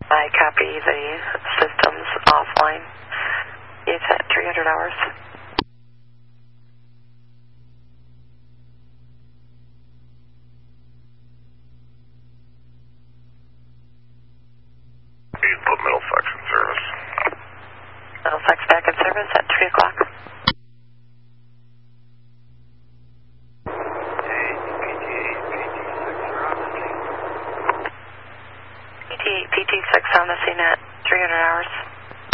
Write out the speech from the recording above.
I copy the systems offline. It's at 300 hours. You put Middlesex in service. Middlesex back in service at 3 o'clock. PT6 on the scene at 300 hours.